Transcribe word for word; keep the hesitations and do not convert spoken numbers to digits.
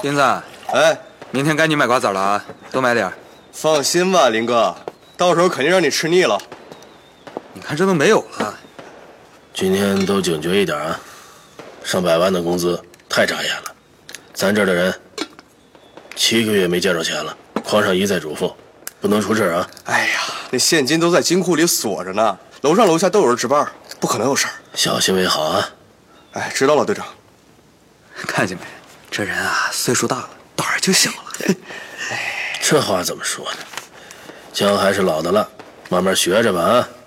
斌子， 哎， 明天该你买瓜子了啊，多买点。 放心吧，林哥，到时候肯定让你吃腻了。 你看这都没有了。 今天都警觉一点啊！上百万的工资太扎眼了，咱这儿的人七个月没见着钱了。匡上一再嘱咐，不能出事啊！ 哎呀，那现金都在金库里锁着呢，楼上楼下都有人值班，不可能有事儿。 小心为好啊！ 哎，知道了，队长。 看见没，这人啊，岁数大了，胆儿就小了。 这话怎么说呢？姜还是老的辣，慢慢学着吧啊！